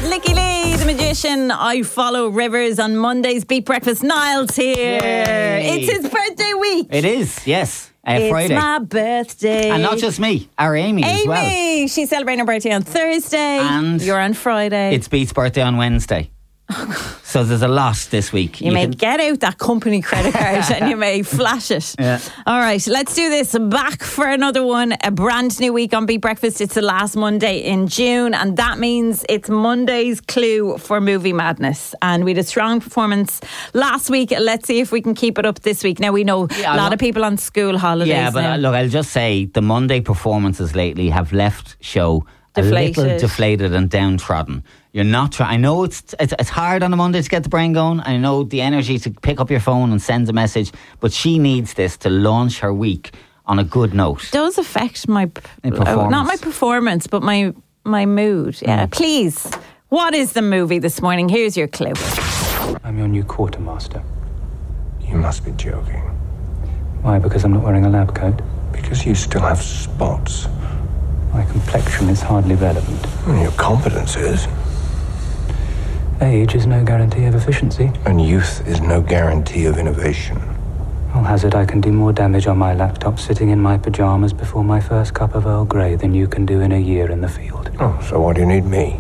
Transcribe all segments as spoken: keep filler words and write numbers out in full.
Licky Lee, the magician. I follow rivers on Mondays. Beat Breakfast. Niall's here. Yay. It's his birthday week. It is, yes. Uh, it's Friday. my birthday. And not just me, our Amy, Amy, as well. Amy, she's celebrating her birthday on Thursday. And you're on Friday. It's Beat's birthday on Wednesday. So there's a lot this week. You, you may can... get out that company credit card and you may flash it. Yeah. All right, let's do this. Back for another one. A brand new week on Beat Breakfast. It's the last Monday in June, and that means it's Monday's clue for Movie Madness. And we had a strong performance last week. Let's see if we can keep it up this week. Now, we know yeah, a lot not... of people on school holidays. Yeah, but now. Uh, look, I'll just say the Monday performances lately have left show deflated. a little deflated and downtrodden. You're not trying. I know it's, it's it's hard on a Monday to get the brain going. I know the energy to pick up your phone and send a message, but she needs this to launch her week on a good note. It does affect my performance. Not my performance, but my my mood. Yeah, mm. Please. What is the movie this morning? Here's your clue. I'm your new quartermaster. You must be joking. Why? Because I'm not wearing a lab coat? Because you still have spots. My complexion is hardly relevant. And your competence is. Age is no guarantee of efficiency. And youth is no guarantee of innovation. I'll hazard I can do more damage on my laptop sitting in my pyjamas before my first cup of Earl Grey than you can do in a year in the field. Oh, so why do you need me?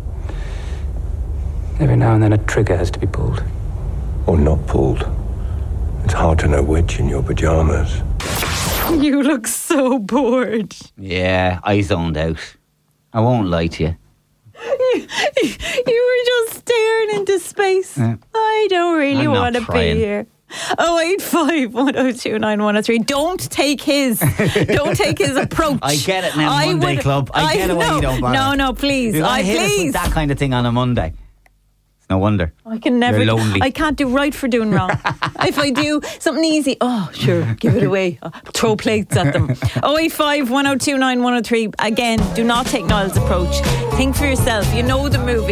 Every now and then a trigger has to be pulled. Or not pulled. It's hard to know which in your pyjamas. You look so bored. Yeah, I zoned out. I won't lie to you. You, you were just staring into space. Yeah. I don't really want to be here. oh eight five, one oh two, nine one oh three. Don't take his Don't take his approach. I get it now, I Monday would, Club. I, I get it why you don't bother. No, no, please. You I hit please. us with that kind of thing on a Monday. It's no wonder. I can never. You're lonely. I can't do right for doing wrong. If I do something easy, oh sure, give it away. I'll throw plates at them. oh eight five, one oh two, nine one oh three. Again, do not take Niall's approach. Think for yourself. You know the movie.